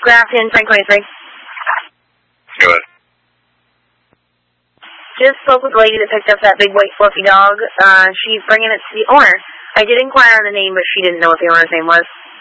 Grafton, Frank 23. Go ahead. Just spoke with the lady that picked up that big white fluffy dog. She's bringing it to the owner. I did inquire on the name, but she didn't know what the owner's name was.